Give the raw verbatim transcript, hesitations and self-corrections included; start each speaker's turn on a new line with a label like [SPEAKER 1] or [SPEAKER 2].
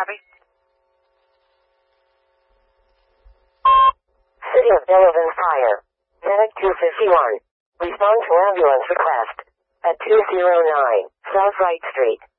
[SPEAKER 1] copy?
[SPEAKER 2] City of Delavan Fire. Medic two fifty-one. Respond to ambulance request. At two oh nine South Wright Street.